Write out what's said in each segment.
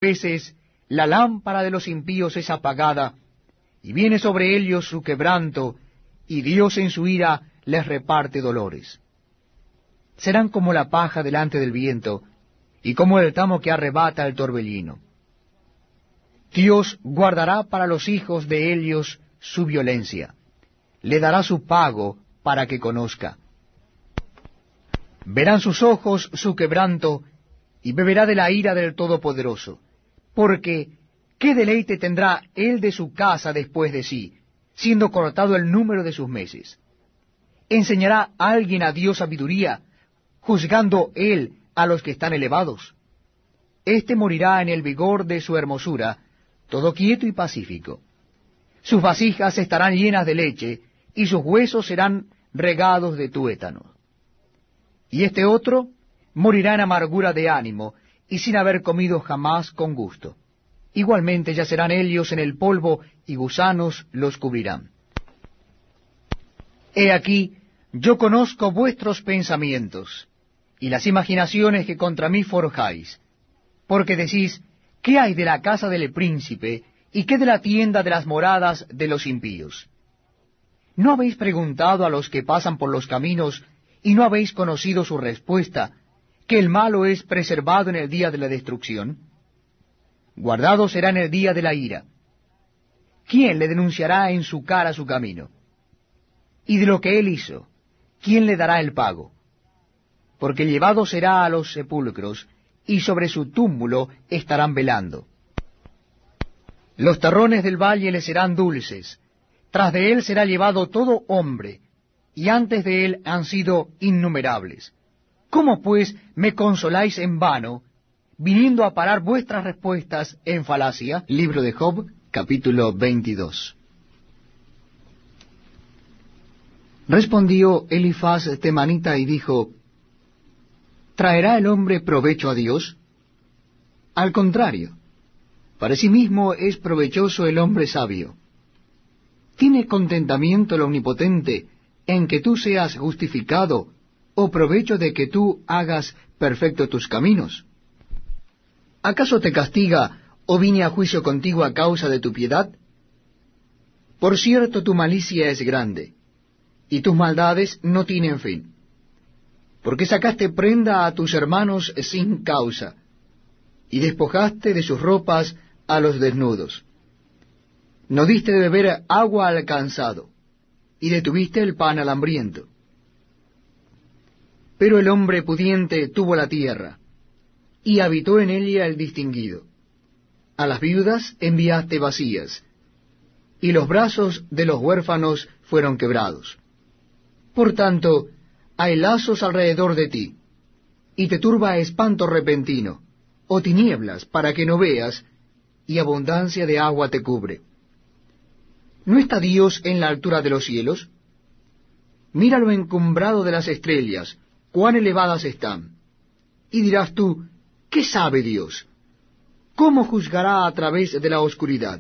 veces la lámpara de los impíos es apagada, y viene sobre ellos su quebranto, y Dios en su ira les reparte dolores. Serán como la paja delante del viento, y como el tamo que arrebata el torbellino. Dios guardará para los hijos de ellos su violencia, le dará su pago para que conozca. Verán sus ojos su quebranto, y beberá de la ira del Todopoderoso, porque ¿qué deleite tendrá él de su casa después de sí, siendo cortado el número de sus meses? ¿Enseñará alguien a Dios sabiduría, juzgando él a los que están elevados? Éste morirá en el vigor de su hermosura, todo quieto y pacífico. Sus vasijas estarán llenas de leche, y sus huesos serán regados de tuétano. Y este otro morirá en amargura de ánimo, y sin haber comido jamás con gusto. Igualmente yacerán ellos en el polvo, y gusanos los cubrirán. He aquí, yo conozco vuestros pensamientos, y las imaginaciones que contra mí forjáis, porque decís, ¿qué hay de la casa del príncipe, y qué de la tienda de las moradas de los impíos? ¿No habéis preguntado a los que pasan por los caminos, y no habéis conocido su respuesta, que el malo es preservado en el día de la destrucción? Guardado será en el día de la ira. ¿Quién le denunciará en su cara su camino? Y de lo que él hizo, ¿quién le dará el pago? Porque llevado será a los sepulcros, y sobre su túmulo estarán velando. Los terrones del valle le serán dulces, tras de él será llevado todo hombre, y antes de él han sido innumerables. ¿Cómo pues me consoláis en vano, viniendo a parar vuestras respuestas en falacia? Libro de Job, capítulo 22. Respondió Elifaz temanita y dijo, ¿traerá el hombre provecho a Dios? Al contrario, para sí mismo es provechoso el hombre sabio. ¿Tiene contentamiento el Omnipotente en que tú seas justificado, o provecho de que tú hagas perfecto tus caminos? ¿Acaso te castiga, o vine a juicio contigo a causa de tu piedad? Por cierto, tu malicia es grande, y tus maldades no tienen fin. Porque sacaste prenda a tus hermanos sin causa, y despojaste de sus ropas a los desnudos. No diste de beber agua al cansado, y detuviste el pan al hambriento. Pero el hombre pudiente tuvo la tierra, y habitó en ella el distinguido. A las viudas enviaste vacías, y los brazos de los huérfanos fueron quebrados. Por tanto, hay lazos alrededor de ti, y te turba espanto repentino, o tinieblas para que no veas, y abundancia de agua te cubre. ¿No está Dios en la altura de los cielos? Mira lo encumbrado de las estrellas, cuán elevadas están. Y dirás tú, ¿qué sabe Dios? ¿Cómo juzgará a través de la oscuridad?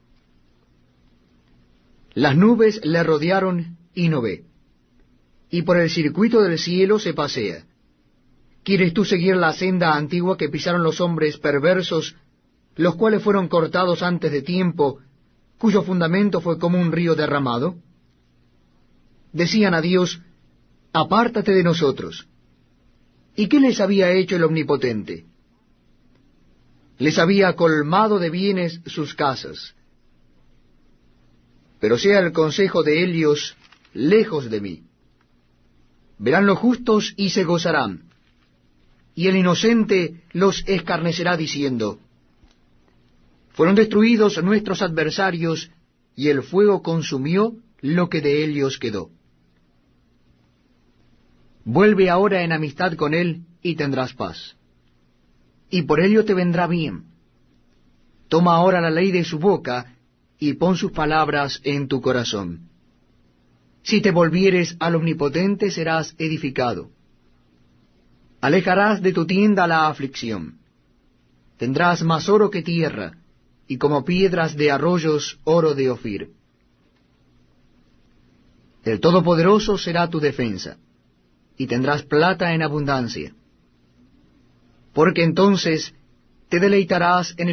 Las nubes le rodearon y no ve, y por el circuito del cielo se pasea. ¿Quieres tú seguir la senda antigua que pisaron los hombres perversos, los cuales fueron cortados antes de tiempo, cuyo fundamento fue como un río derramado? Decían a Dios, apártate de nosotros. ¿Y qué les había hecho el Omnipotente? Les había colmado de bienes sus casas. Pero sea el consejo de ellos lejos de mí. Verán los justos y se gozarán, y el inocente los escarnecerá diciendo, fueron destruidos nuestros adversarios, y el fuego consumió lo que de ellos quedó. Vuelve ahora en amistad con él, y tendrás paz. Y por ello te vendrá bien. Toma ahora la ley de su boca, y pon sus palabras en tu corazón. Si te volvieres al Omnipotente, serás edificado. Alejarás de tu tienda la aflicción. Tendrás más oro que tierra, y como piedras de arroyos oro de Ofir. El Todopoderoso será tu defensa, y tendrás plata en abundancia. Porque entonces te deleitarás en el